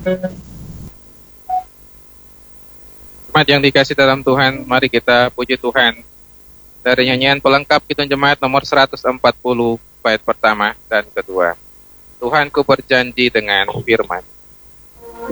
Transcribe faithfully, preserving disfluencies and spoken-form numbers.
Jemaat yang dikasih dalam Tuhan, mari kita puji Tuhan. Dari nyanyian pelengkap Kidung Jemaat nomor seratus empat puluh, bait pertama dan kedua. Tuhanku berjanji dengan firman.